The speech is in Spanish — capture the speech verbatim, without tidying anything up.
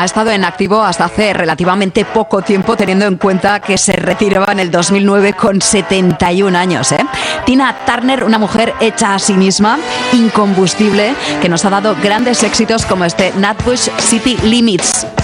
Ha estado en activo hasta hace relativamente poco tiempo, teniendo en cuenta que se retiraba en el dos mil nueve con setenta y un años. ¿eh? Tina Turner, una mujer hecha a sí misma, incombustible, que nos ha dado grandes éxitos como este Nutbush City Limits.